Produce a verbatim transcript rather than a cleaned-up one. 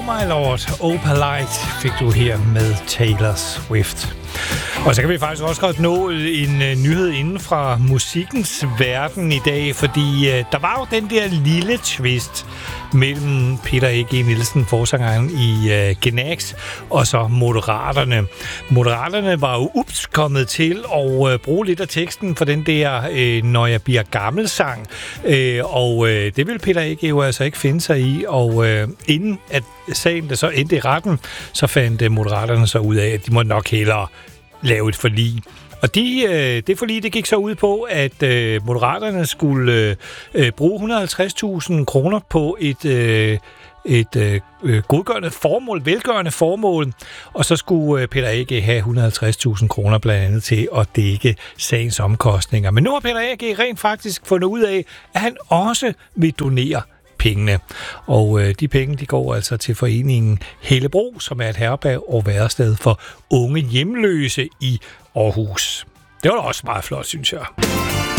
my lord, Opalite fik du her med Taylor Swift. Og så kan vi faktisk også godt nå en uh, nyhed inden fra musikkens verden i dag, fordi uh, der var jo den der lille twist mellem Peter A G Nielsen, forsangeren i uh, Gnags, og så Moderaterne. Moderaterne var jo ups kommet til at uh, bruge lidt af teksten for den der uh, Når jeg bliver gammel sang, uh, og uh, det vil Peter A G jo altså ikke finde sig i, og uh, inden at sagen der så endte i retten, så fandt uh, Moderaterne så ud af, at de må nok hellere lave et forlig. Og de, øh, det forlig, det gik så ud på, at øh, Moderaterne skulle øh, bruge et hundrede og halvtreds tusind kroner på et, øh, et øh, godgørende formål, velgørende formål, og så skulle øh, Peter A G have et hundrede og halvtreds tusind kroner blandt andet til at dække sagens omkostninger. Men nu har Peter A G rent faktisk fundet ud af, at han også vil donere pengene. Og øh, de penge, de går altså til foreningen Hellebro, som er et herberg og værested for unge hjemløse i Aarhus. Det var da også meget flot, synes jeg.